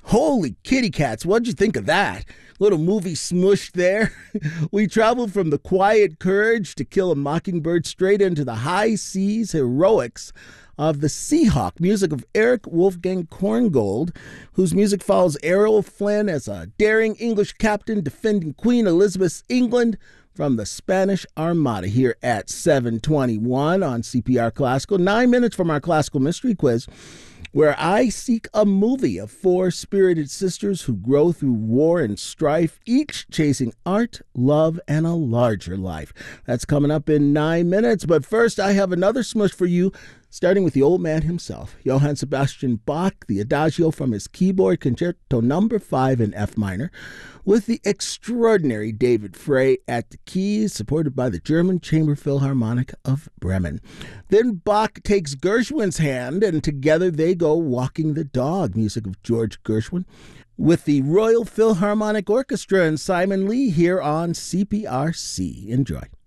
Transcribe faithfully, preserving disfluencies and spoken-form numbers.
Holy kitty cats, what'd you think of that? Little movie smushed there. We traveled from the quiet courage to kill a mockingbird straight into the high seas heroics of the Seahawk, music of Eric Wolfgang Korngold, whose music follows Errol Flynn as a daring English captain defending Queen Elizabeth's England from the Spanish Armada, here at seven twenty-one on C P R Classical. Nine minutes from our classical mystery quiz, where I seek a movie of four spirited sisters who grow through war and strife, each chasing art, love, and a larger life. That's coming up in nine minutes. But first, I have another smush for you, starting with the old man himself, Johann Sebastian Bach, the Adagio from his keyboard concerto number five in F minor, with the extraordinary David Frey at the keys, supported by the German Chamber Philharmonic of Bremen. Then Bach takes Gershwin's hand, and together they go walking the dog, music of George Gershwin, with the Royal Philharmonic Orchestra and Simon Lee here on C P R C. Enjoy.